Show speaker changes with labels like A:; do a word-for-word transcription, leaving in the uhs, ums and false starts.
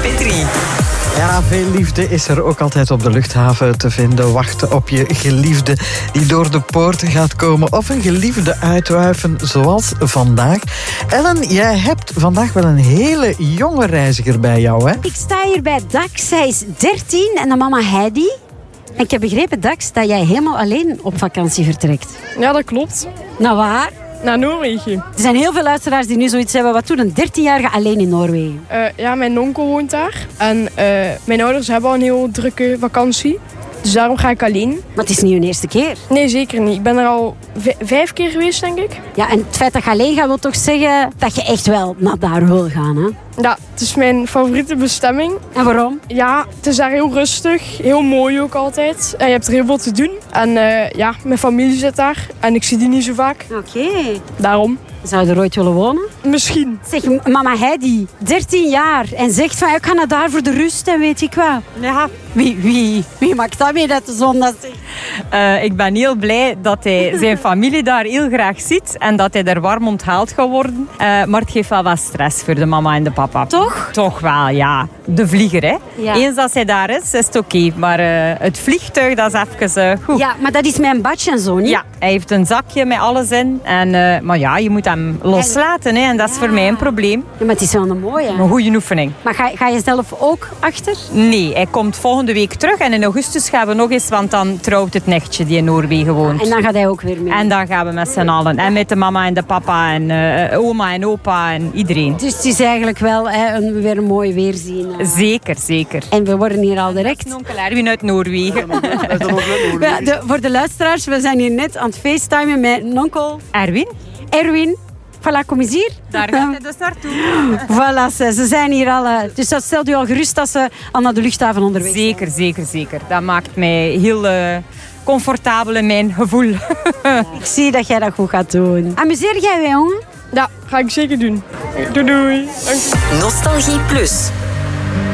A: P drie.
B: Ja, veel liefde is er ook altijd op de luchthaven te vinden. Wachten op je geliefde die door de poort gaat komen. Of een geliefde uitwuiven, zoals vandaag. Ellen, jij hebt vandaag wel een hele jonge reiziger bij jou, hè?
C: Ik sta hier bij Dax. Zij is dertien en de mama Heidi. En ik heb begrepen, Dax, dat jij helemaal alleen op vakantie vertrekt.
D: Ja, dat klopt.
C: Nou, waar?
D: Naar Noorwegen.
C: Er zijn heel veel luisteraars die nu zoiets hebben. Wat doet een dertienjarige alleen in Noorwegen?
D: Uh, ja, mijn onkel woont daar. En uh, mijn ouders hebben al een heel drukke vakantie. Dus daarom ga ik alleen.
C: Maar het is niet je eerste keer.
D: Nee, zeker niet. Ik ben er al v- vijf keer geweest, denk ik.
C: Ja, en het feit dat je alleen gaat wil toch zeggen dat je echt wel naar daar wil gaan, hè?
D: Ja, het is mijn favoriete bestemming.
C: En waarom?
D: Ja, het is daar heel rustig. Heel mooi ook altijd. En je hebt er heel veel te doen. En uh, ja, mijn familie zit daar. En ik zie die niet zo vaak.
C: Oké. Okay.
D: Daarom.
C: Zou je er ooit willen wonen?
D: Misschien.
C: Zeg, mama Heidi, dertien jaar. En zegt van, ik ga naar daar voor de rust en weet ik wat.
E: Ja.
C: Wie, wie, wie maakt dat mee dat de zon dat zegt?
E: Uh, ik ben heel blij dat hij zijn familie daar heel graag ziet. En dat hij er warm onthaald gaat worden. Uh, maar het geeft wel wat stress voor de mama en de papa.
C: Toch?
E: Toch wel, ja. De vlieger, hè.
C: Ja.
E: Eens dat hij daar is, is het oké. Okay. Maar uh, het vliegtuig, dat is even uh, goed.
C: Ja, maar dat is mijn badje en zo, niet?
E: Ja, hij heeft een zakje met alles in. En, uh, maar ja, je moet hem loslaten, hè. En dat is ja. voor mij een probleem.
C: Ja, maar het is wel een mooie.
E: Een goede oefening.
C: Maar ga, ga je zelf ook achter?
E: Nee, hij komt volgende week terug. En in augustus gaan we nog eens, want dan trouwt het nichtje die in Noorwegen woont.
C: En dan gaat hij ook weer mee.
E: En dan gaan we met z'n allen. En met de mama en de papa en uh, oma en opa en iedereen.
C: Dus het is eigenlijk wel hè, een, weer een mooi weerzien. Uh.
E: Zeker, zeker.
C: En we worden hier al direct...
E: Onkel Erwin uit Noorwegen.
C: Ja, de, voor de luisteraars, we zijn hier net aan het facetimen met onkel...
E: Erwin.
C: Erwin. Voilà, kom eens hier.
E: Daar gaat hij dus naartoe.
C: Voilà, ze, ze zijn hier al... Uh, dus dat stelt u al gerust dat ze al naar de luchthaven onderweg zijn.
E: Zeker, zeker, zeker. Dat maakt mij heel... Uh, comfortabel in mijn gevoel.
C: Ja, ik zie dat jij dat goed gaat doen. Amuseer jij je, jongen?
D: Ja, ga ik zeker doen. Doei doei. Dank.
A: Nostalgie Plus.